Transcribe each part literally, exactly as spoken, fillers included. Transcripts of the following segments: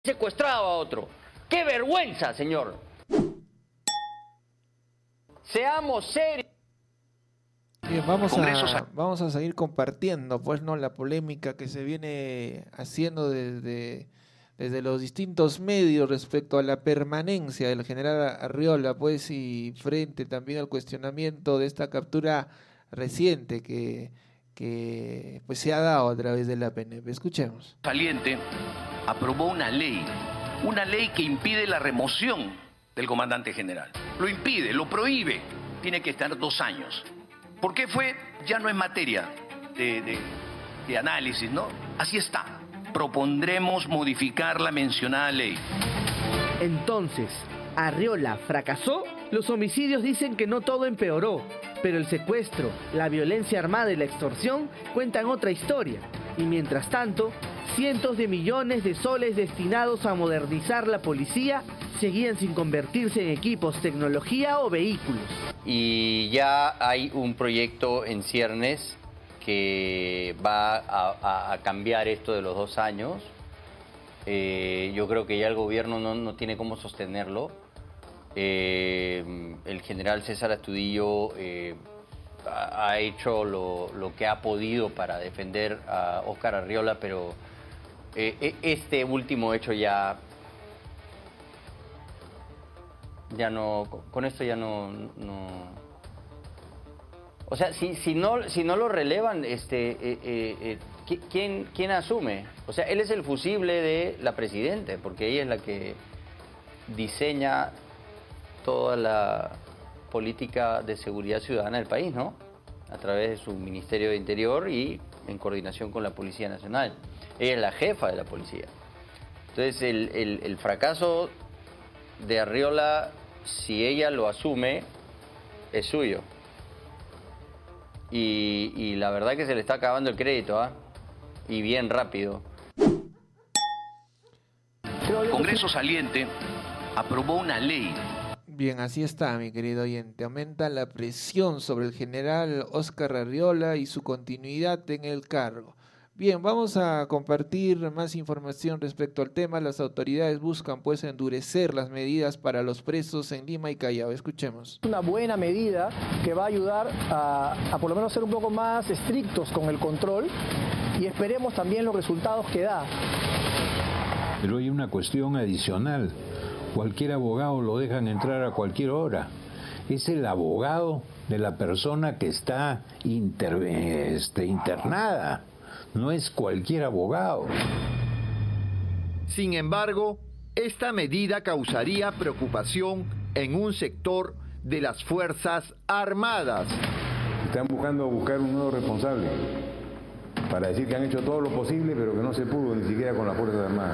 secuestrado a otro. ¡Qué vergüenza, señor! Seamos serios. Bien, vamos a, vamos a seguir compartiendo, pues, no, la polémica que se viene haciendo desde, desde los distintos medios respecto a la permanencia del general Arriola, pues, y frente también al cuestionamiento de esta captura reciente que, que pues, se ha dado a través de la P N P. Escuchemos. Saliente aprobó una ley, una ley que impide la remoción del comandante general. Lo impide, lo prohíbe. Tiene que estar dos años. ¿Por qué fue? Ya no es materia de, de, de análisis, ¿no? Así está. Propondremos modificar la mencionada ley. Entonces, ¿Arriola fracasó? Los homicidios dicen que no todo empeoró, pero el secuestro, la violencia armada y la extorsión cuentan otra historia. Y mientras tanto, cientos de millones de soles destinados a modernizar la policía seguían sin convertirse en equipos, tecnología o vehículos. Y ya hay un proyecto en ciernes que va a, a, a cambiar esto de los dos años. Eh, yo creo que ya el gobierno no, no tiene cómo sostenerlo. Eh, el general César Astudillo eh, ha, ha hecho lo, lo que ha podido para defender a Óscar Arriola, pero eh, este último hecho ya... ya no, con esto ya no, no... O sea, si, si, no, si no lo relevan, este, eh, eh, eh, ¿quién, ¿quién asume? O sea, él es el fusible de la presidenta, porque ella es la que diseña toda la política de seguridad ciudadana del país, ¿no? A través de su Ministerio de Interior y en coordinación con la Policía Nacional. Ella es la jefa de la policía. Entonces, el, el, el fracaso de Arriola, si ella lo asume, es suyo. Y, y la verdad que se le está acabando el crédito, ¿ah? ¿eh? Y bien rápido. El Congreso saliente aprobó una ley. Bien, así está, mi querido oyente. Aumenta la presión sobre el general Óscar Arriola y su continuidad en el cargo. Bien, vamos a compartir más información respecto al tema. Las autoridades buscan, pues, endurecer las medidas para los presos en Lima y Callao. Escuchemos. Una buena medida que va a ayudar a, a por lo menos ser un poco más estrictos con el control y esperemos también los resultados que da. Pero hay una cuestión adicional. Cualquier abogado lo dejan entrar a cualquier hora. Es el abogado de la persona que está inter, este, internada. No es cualquier abogado. Sin embargo, esta medida causaría preocupación en un sector de las Fuerzas Armadas. Están buscando buscar un nuevo responsable para decir que han hecho todo lo posible, pero que no se pudo ni siquiera con las Fuerzas Armadas.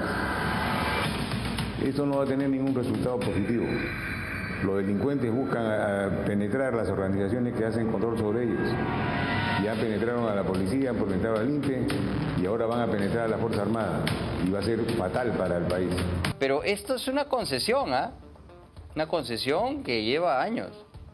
Esto no va a tener ningún resultado positivo. Los delincuentes buscan a penetrar las organizaciones que hacen control sobre ellos. Ya penetraron a la policía, han penetrado al I N P E y ahora van a penetrar a las Fuerzas Armadas. Y va a ser fatal para el país. Pero esto es una concesión, ¿ah? ¿eh? Una concesión que lleva años.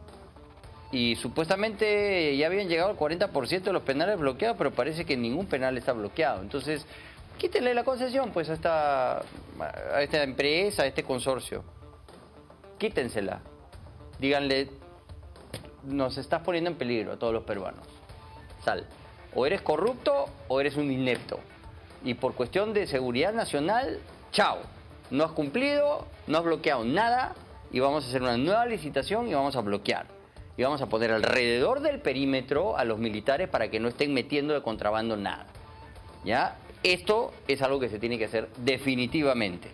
Y supuestamente ya habían llegado al cuarenta por ciento de los penales bloqueados, pero parece que ningún penal está bloqueado. Entonces, quítenle la concesión pues a esta, a esta empresa, a este consorcio. Quítensela. Díganle, nos estás poniendo en peligro a todos los peruanos. Sal. O eres corrupto o eres un inepto. Y por cuestión de seguridad nacional, chao. No has cumplido, no has bloqueado nada y vamos a hacer una nueva licitación y vamos a bloquear. Y vamos a poner alrededor del perímetro a los militares para que no estén metiendo de contrabando nada. ¿Ya? Esto es algo que se tiene que hacer definitivamente.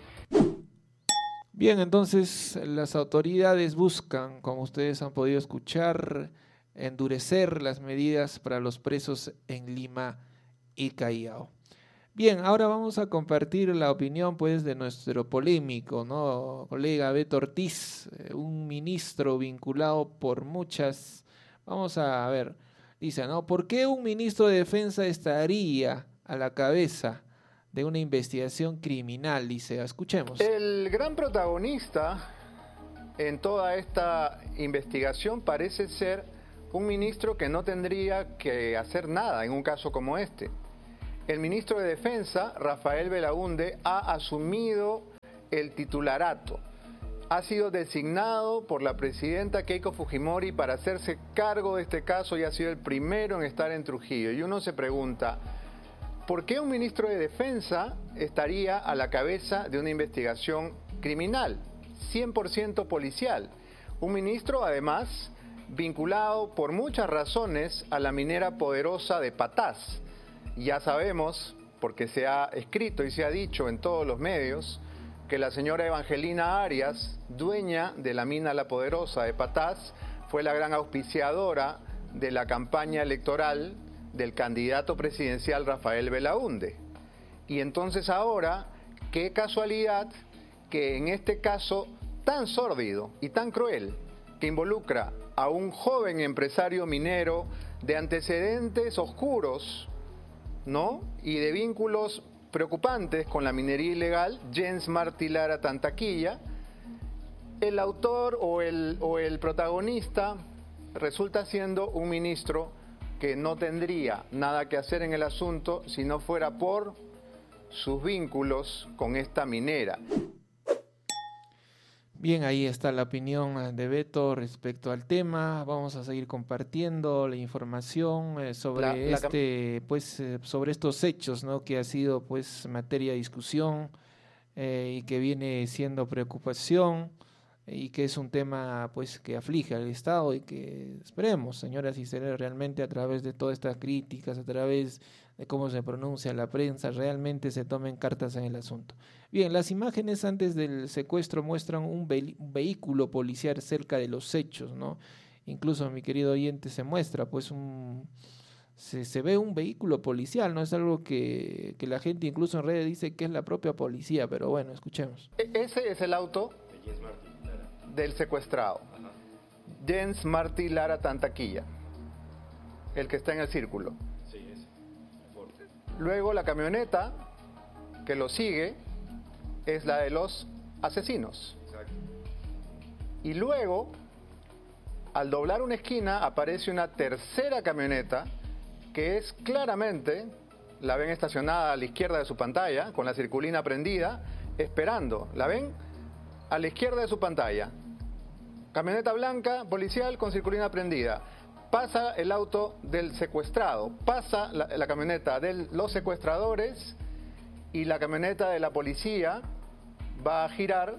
Bien, entonces las autoridades buscan, como ustedes han podido escuchar, endurecer las medidas para los presos en Lima y Callao. Bien, ahora vamos a compartir la opinión, pues, de nuestro polémico, ¿no?, colega Beto Ortiz, un ministro vinculado por muchas. Vamos a ver, dice, ¿no? ¿Por qué un ministro de Defensa estaría a la cabeza de una investigación criminal? Dice, escuchemos. El gran protagonista en toda esta investigación parece ser un ministro que no tendría que hacer nada en un caso como este. El ministro de Defensa, Rafael Belaúnde, ha asumido el titularato. Ha sido designado por la presidenta Keiko Fujimori para hacerse cargo de este caso y ha sido el primero en estar en Trujillo. Y uno se pregunta, ¿por qué un ministro de Defensa estaría a la cabeza de una investigación criminal, cien por ciento policial? Un ministro, además, vinculado por muchas razones a la minera poderosa de Patás. Ya sabemos, porque se ha escrito y se ha dicho en todos los medios, que la señora Evangelina Arias, dueña de la mina La Poderosa de Patás, fue la gran auspiciadora de la campaña electoral del candidato presidencial Rafael Belaúnde. Y entonces ahora, qué casualidad que en este caso tan sórdido y tan cruel, que involucra a un joven empresario minero de antecedentes oscuros, ¿no?, y de vínculos preocupantes con la minería ilegal, Jens Martí Lara Tantaquilla, el autor o el, o el protagonista resulta siendo un ministro que no tendría nada que hacer en el asunto si no fuera por sus vínculos con esta minera. Bien, ahí está la opinión de Beto respecto al tema. Vamos a seguir compartiendo la información eh, sobre la, la este, pues, eh, sobre estos hechos, ¿no?, que ha sido, pues, materia de discusión eh, y que viene siendo preocupación y que es un tema, pues, que aflige al Estado y que esperemos, señoras y señores, realmente a través de todas estas críticas, a través de cómo se pronuncia la prensa, realmente se tomen cartas en el asunto. Bien, las imágenes antes del secuestro muestran un, ve- un vehículo policial cerca de los hechos, ¿no? Incluso, mi querido oyente, se muestra, pues, un se, se ve un vehículo policial, ¿no? Es algo que, que la gente incluso en redes dice que es la propia policía, pero bueno, escuchemos. Ese es el auto del secuestrado, Jens Martí Lara Tantaquilla, el que está en el círculo. Luego la camioneta que lo sigue es la de los asesinos. Y luego, al doblar una esquina, aparece una tercera camioneta que es claramente, la ven estacionada a la izquierda de su pantalla, con la circulina prendida, esperando. ¿La ven? A la izquierda de su pantalla. Camioneta blanca, policial, con circulina prendida. Pasa el auto del secuestrado, pasa la, la camioneta de los secuestradores y la camioneta de la policía va a girar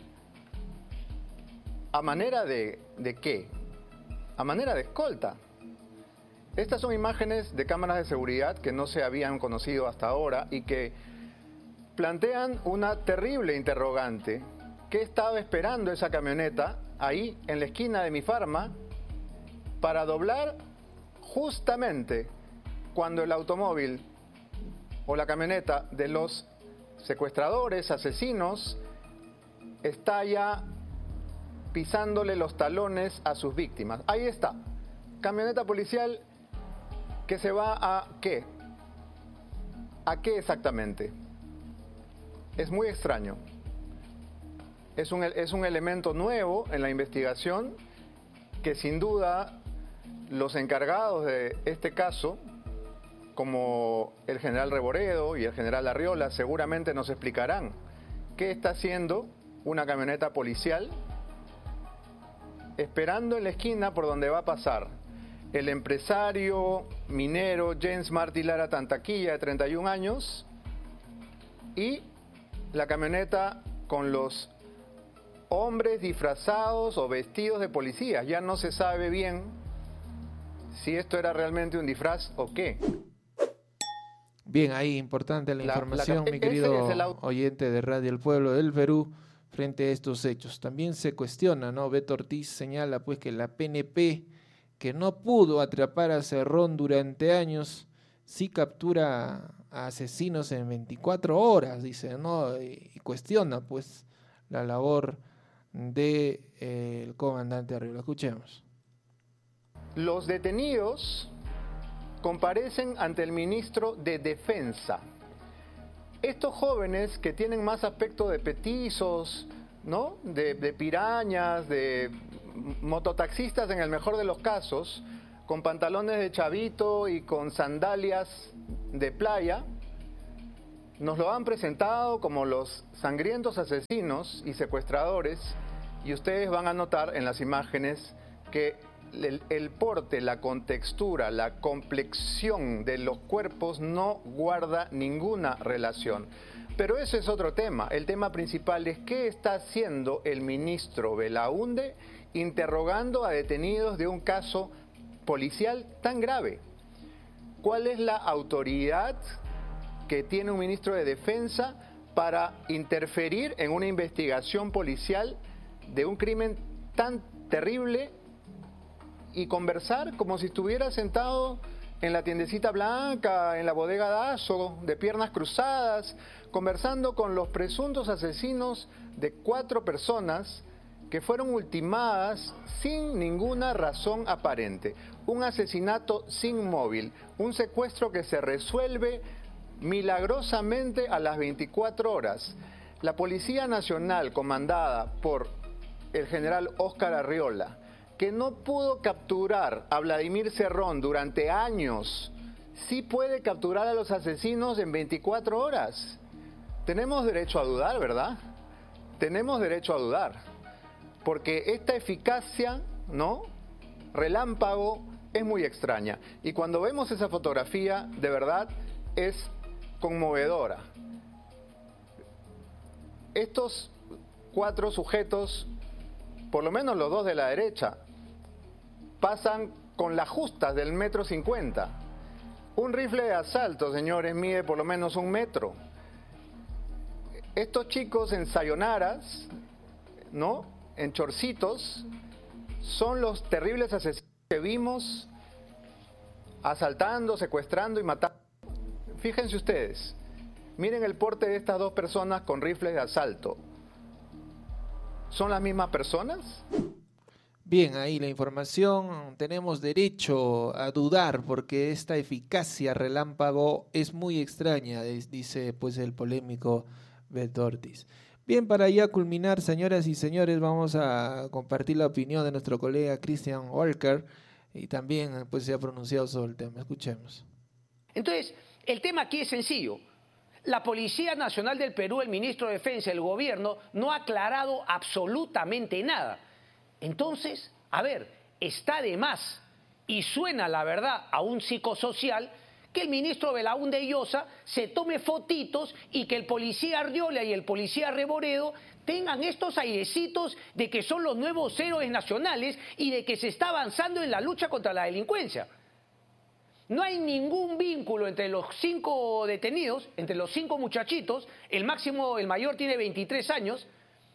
a manera de, ¿de qué? A manera de escolta. Estas son imágenes de cámaras de seguridad que no se habían conocido hasta ahora y que plantean una terrible interrogante. ¿Qué estaba esperando esa camioneta ahí en la esquina de Mi Farma para doblar justamente cuando el automóvil o la camioneta de los secuestradores, asesinos, está ya pisándole los talones a sus víctimas? Ahí está, camioneta policial que se va a ¿qué? ¿A qué exactamente? Es muy extraño. Es un, es un elemento nuevo en la investigación que sin duda los encargados de este caso, como el general Reboredo y el general Arriola, seguramente nos explicarán qué está haciendo una camioneta policial esperando en la esquina por donde va a pasar el empresario minero Jens Martí Lara Tantaquilla, de treinta y un años, y la camioneta con los hombres disfrazados o vestidos de policías. Ya no se sabe bien si esto era realmente un disfraz o qué. Bien, ahí importante la, la información, la, mi querido el... oyente de Radio El Pueblo del Perú, frente a estos hechos. También se cuestiona, ¿no? Beto Ortiz señala, pues, que la P N P, que no pudo atrapar a Cerrón durante años, sí captura a asesinos en veinticuatro horas, dice, ¿no? Y, y cuestiona, pues, la labor del de, eh, comandante Arriola. Escuchemos. Los detenidos comparecen ante el ministro de Defensa. Estos jóvenes que tienen más aspecto de petizos, ¿no? De, de pirañas, de mototaxistas en el mejor de los casos, con pantalones de chavito y con sandalias de playa, nos lo han presentado como los sangrientos asesinos y secuestradores, y ustedes van a notar en las imágenes que el, el porte, la contextura, la complexión de los cuerpos no guarda ninguna relación. Pero ese es otro tema. El tema principal es qué está haciendo el ministro Belaúnde interrogando a detenidos de un caso policial tan grave. ¿Cuál es la autoridad que tiene un ministro de Defensa para interferir en una investigación policial de un crimen tan terrible y conversar como si estuviera sentado en la tiendecita blanca, en la bodega Dazo, de piernas cruzadas, conversando con los presuntos asesinos de cuatro personas que fueron ultimadas sin ninguna razón aparente? Un asesinato sin móvil, un secuestro que se resuelve milagrosamente a las veinticuatro horas. La Policía Nacional, comandada por el general Óscar Arriola, que no pudo capturar a Vladimir Cerrón durante años, sí puede capturar a los asesinos en veinticuatro horas. Tenemos derecho a dudar, ¿verdad? Tenemos derecho a dudar, porque esta eficacia, ¿no?, relámpago, es muy extraña. Y cuando vemos esa fotografía, de verdad, es conmovedora. Estos cuatro sujetos, por lo menos los dos de la derecha, pasan con las justas del metro cincuenta. Un rifle de asalto, señores, mide por lo menos un metro. Estos chicos en sayonaras, ¿no?, en chorcitos, son los terribles asesinos que vimos asaltando, secuestrando y matando. Fíjense ustedes, miren el porte de estas dos personas con rifles de asalto. ¿Son las mismas personas? Bien, ahí la información. Tenemos derecho a dudar porque esta eficacia relámpago es muy extraña, dice pues el polémico Beto Ortiz. Bien, para ya culminar, señoras y señores, vamos a compartir la opinión de nuestro colega Christian Walker, y también pues se ha pronunciado sobre el tema. Escuchemos. Entonces, el tema aquí es sencillo. La Policía Nacional del Perú, el ministro de Defensa, el gobierno, no ha aclarado absolutamente nada. Entonces, a ver, está de más y suena, la verdad, a un psicosocial que el ministro Belaúnde Llosa se tome fotitos y que el policía Arriola y el policía Reboredo tengan estos airecitos de que son los nuevos héroes nacionales y de que se está avanzando en la lucha contra la delincuencia. No hay ningún vínculo entre los cinco detenidos, entre los cinco muchachitos, el máximo, el mayor tiene veintitrés años,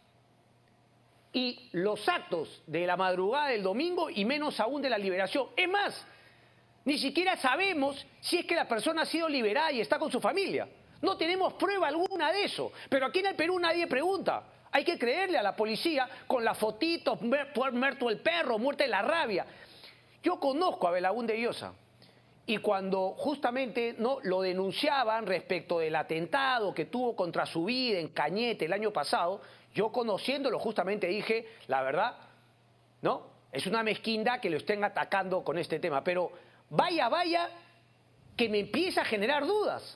y los actos de la madrugada del domingo y menos aún de la liberación. Es más, ni siquiera sabemos si es que la persona ha sido liberada y está con su familia. No tenemos prueba alguna de eso. Pero aquí en el Perú nadie pregunta. Hay que creerle a la policía con las fotitos, muerto el perro, muerta la rabia. Yo conozco a Belaúnde Llosa. Y cuando justamente no lo denunciaban respecto del atentado que tuvo contra su vida en Cañete el año pasado, yo conociéndolo justamente dije, la verdad, ¿no? Es una mezquindad que lo estén atacando con este tema. Pero vaya, vaya, que me empieza a generar dudas.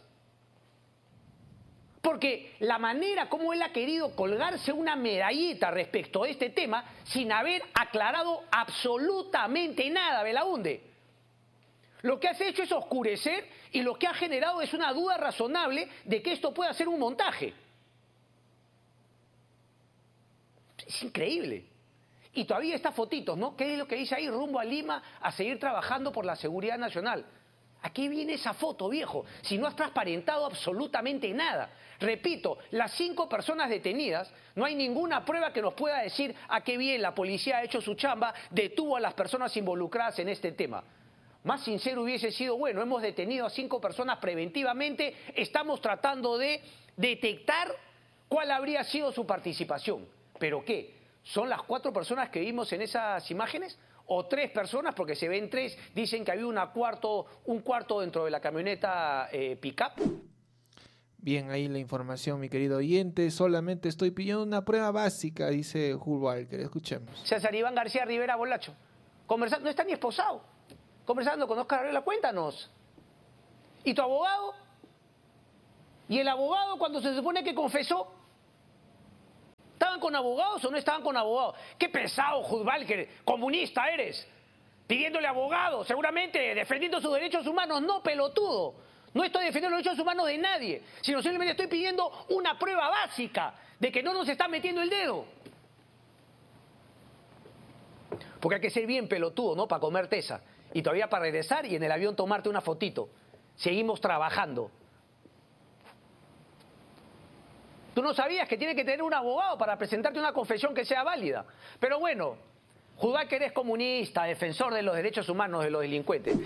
Porque la manera como él ha querido colgarse una medallita respecto a este tema sin haber aclarado absolutamente nada, Belaúnde. Lo que has hecho es oscurecer y lo que ha generado es una duda razonable de que esto pueda ser un montaje. Es increíble. Y todavía estas fotitos, ¿no? ¿Qué es lo que dice ahí? Rumbo a Lima a seguir trabajando por la seguridad nacional. ¿A qué viene esa foto, viejo? Si no has transparentado absolutamente nada. Repito, las cinco personas detenidas, no hay ninguna prueba que nos pueda decir a qué bien la policía ha hecho su chamba, detuvo a las personas involucradas en este tema. Más sincero hubiese sido, bueno, hemos detenido a cinco personas preventivamente, estamos tratando de detectar cuál habría sido su participación. ¿Pero qué? ¿Son las cuatro personas que vimos en esas imágenes? ¿O tres personas? Porque se ven tres, dicen que había una cuarto, un cuarto dentro de la camioneta eh, pick-up. Bien, ahí la información, mi querido oyente. Solamente estoy pidiendo una prueba básica, dice Hulk Walker. Escuchemos. César Iván García Rivera Bolacho. Conversando, no está ni esposado. Conversando con Óscar Arriola, cuéntanos. ¿Y tu abogado? ¿Y el abogado cuando se supone que confesó? ¿Estaban con abogados o no estaban con abogados? Qué pesado, Juzvalker, comunista eres. Pidiéndole abogados, seguramente defendiendo sus derechos humanos. No, pelotudo. No estoy defendiendo los derechos humanos de nadie, sino simplemente estoy pidiendo una prueba básica de que no nos están metiendo el dedo. Porque hay que ser bien pelotudo, ¿no? Para comerte esa. Y todavía para regresar y en el avión tomarte una fotito. Seguimos trabajando. Tú no sabías que tienes que tener un abogado para presentarte una confesión que sea válida. Pero bueno, Juzvalker eres comunista, defensor de los derechos humanos de los delincuentes.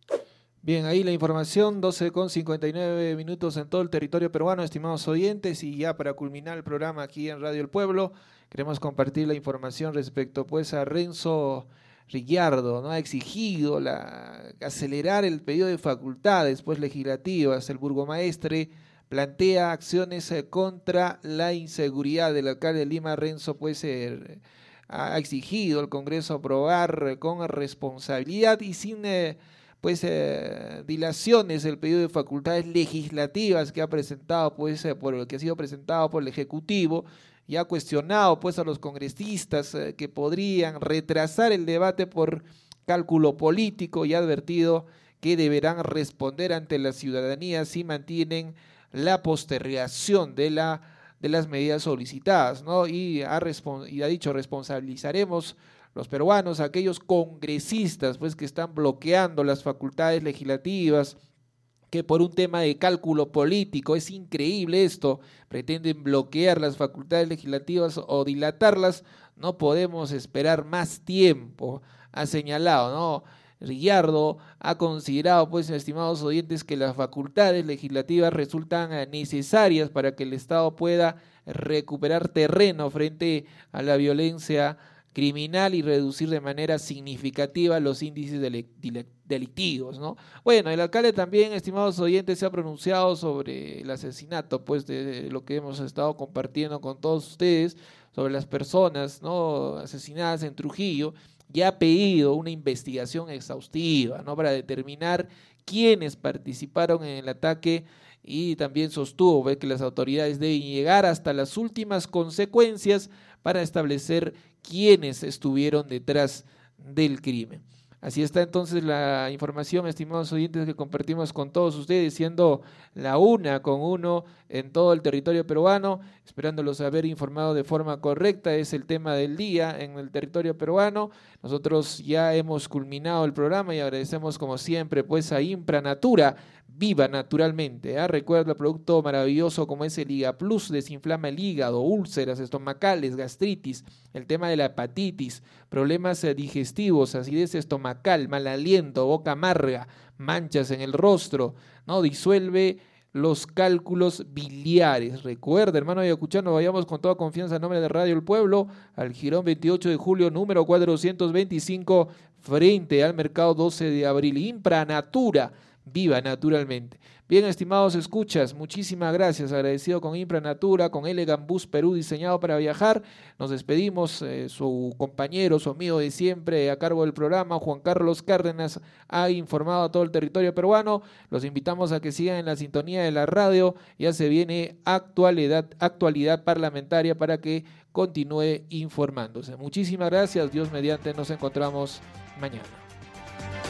Bien, ahí la información, doce con cincuenta y nueve minutos en todo el territorio peruano, estimados oyentes, y ya para culminar el programa aquí en Radio El Pueblo, queremos compartir la información respecto pues a Renzo Ricciardo, ¿no? Ha exigido la, acelerar el pedido de facultades pues legislativas. El burgomaestre plantea acciones eh, contra la inseguridad. El alcalde de Lima, Renzo, pues eh, ha exigido al Congreso aprobar eh, con responsabilidad y sin eh, pues eh, dilaciones el pedido de facultades legislativas que ha presentado pues eh, por el que ha sido presentado por el Ejecutivo, y ha cuestionado pues a los congresistas eh, que podrían retrasar el debate por cálculo político, y ha advertido que deberán responder ante la ciudadanía si mantienen la postergación de la de las medidas solicitadas, ¿no? Y ha, y ha dicho, responsabilizaremos los peruanos, aquellos congresistas pues que están bloqueando las facultades legislativas, que por un tema de cálculo político, es increíble esto, pretenden bloquear las facultades legislativas o dilatarlas. No podemos esperar más tiempo, ha señalado, ¿no? Ricciardo ha considerado, pues, estimados oyentes, que las facultades legislativas resultan necesarias para que el Estado pueda recuperar terreno frente a la violencia criminal y reducir de manera significativa los índices delictivos, ¿no? Bueno, el alcalde también, estimados oyentes, se ha pronunciado sobre el asesinato, pues, de lo que hemos estado compartiendo con todos ustedes, sobre las personas, ¿no?, asesinadas en Trujillo, y ha pedido una investigación exhaustiva, ¿no?, para determinar quiénes participaron en el ataque, y también sostuvo ¿ve? que las autoridades deben llegar hasta las últimas consecuencias para establecer quiénes estuvieron detrás del crimen. Así está entonces la información, estimados oyentes, que compartimos con todos ustedes, siendo la una con uno en todo el territorio peruano, esperándolos haber informado de forma correcta. Es el tema del día en el territorio peruano. Nosotros ya hemos culminado el programa y agradecemos como siempre pues a Impranatura, viva naturalmente, ¿eh? Recuerda, el producto maravilloso como es el Liga Plus, desinflama el hígado, úlceras estomacales, gastritis, el tema de la hepatitis, problemas digestivos, acidez estomacal, mal aliento, boca amarga, manchas en el rostro, ¿no? Disuelve los cálculos biliares. Recuerda, hermano ayacuchano, vayamos con toda confianza en nombre de Radio El Pueblo al Jirón veintiocho de julio, número cuatrocientos veinticinco, frente al mercado doce de abril. Impranatura, viva naturalmente. Bien, estimados escuchas, muchísimas gracias, agradecido con Impranatura, con Elegant Bus Perú, diseñado para viajar. Nos despedimos, eh, su compañero, su amigo de siempre a cargo del programa, Juan Carlos Cárdenas, ha informado a todo el territorio peruano. Los invitamos a que sigan en la sintonía de la radio, ya se viene actualidad, actualidad parlamentaria para que continúe informándose. Muchísimas gracias, Dios mediante, nos encontramos mañana.